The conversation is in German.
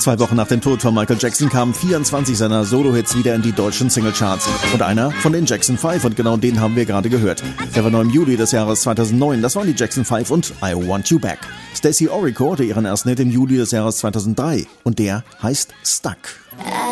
2 Wochen nach dem Tod von Michael Jackson kamen 24 seiner Solo-Hits wieder in die deutschen Singlecharts. Und einer von den Jackson 5, und genau den haben wir gerade gehört. Der war neu im Juli des Jahres 2009, das waren die Jackson 5 und I Want You Back. Stacey Orico hatte ihren ersten Hit im Juli des Jahres 2003 und der heißt Stuck.